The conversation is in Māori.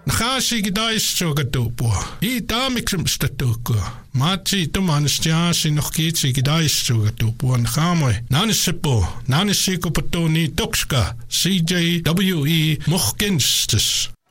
Nakasi gidaisto katupua. I taamiksem statukua. Maatsi tumanisjaasi nohkiitsi gidaisto katupua nakamoy. Nanissepo, nanisiko patoni tokska. CJWE Mohkenstes.